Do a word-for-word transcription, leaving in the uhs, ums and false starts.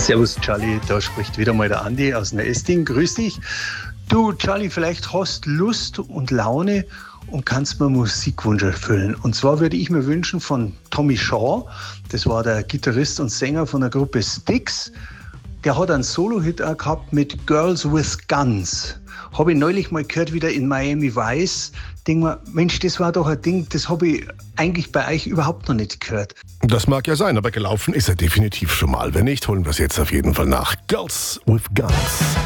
Servus Charlie, da spricht wieder mal der Andi aus Nesting. Grüß dich. Du Charlie, vielleicht hast Lust und Laune und kannst mir Musikwunsch erfüllen. Und zwar würde ich mir wünschen von Tommy Shaw, das war der Gitarrist und Sänger von der Gruppe Styx. Der hat einen Solo-Hit auch gehabt mit Girls with Guns. Habe ich neulich mal gehört, wieder in Miami Vice. Denk mir, Mensch, das war doch ein Ding, das habe ich eigentlich bei euch überhaupt noch nicht gehört. Das mag ja sein, aber gelaufen ist er definitiv schon mal. Wenn nicht, holen wir es jetzt auf jeden Fall nach. Girls with Guns.